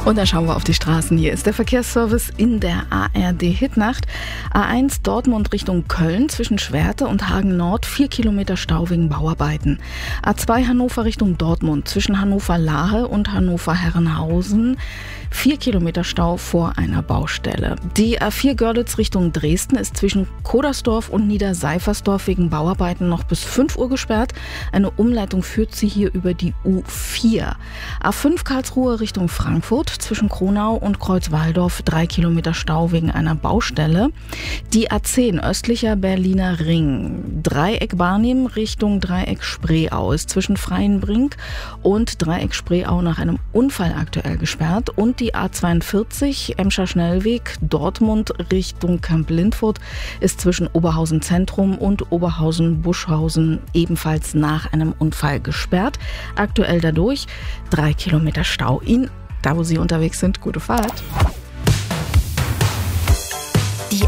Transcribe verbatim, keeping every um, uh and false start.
Und dann schauen wir auf die Straßen. Hier ist der Verkehrsservice in der A R D-Hitnacht. A eins Dortmund Richtung Köln zwischen Schwerte und Hagen Nord, vier Kilometer Stau wegen Bauarbeiten. A zwei Hannover Richtung Dortmund zwischen Hannover-Lahe und Hannover-Herrenhausen, vier Kilometer Stau vor einer Baustelle. Die A vier Görlitz Richtung Dresden ist zwischen Kodersdorf und Niederseifersdorf wegen Bauarbeiten noch bis fünf Uhr gesperrt. Eine Umleitung führt sie hier über die U vier. A fünf Karlsruhe Richtung Frankfurt zwischen Kronau und Kreuzwaldorf, drei Kilometer Stau wegen einer Baustelle. Die A zehn östlicher Berliner Ring, Dreieck Barnim Richtung Dreieck Spreeau ist zwischen Freienbrink und Dreieck Spreeau nach einem Unfall aktuell gesperrt. Und die A zweiundvierzig Emscher Schnellweg Dortmund Richtung Kamp-Lindfurt ist zwischen Oberhausen Zentrum und Oberhausen Buschhausen ebenfalls nach einem Unfall gesperrt. Aktuell dadurch drei Kilometer Stau. Ihnen, da wo Sie unterwegs sind, gute Fahrt.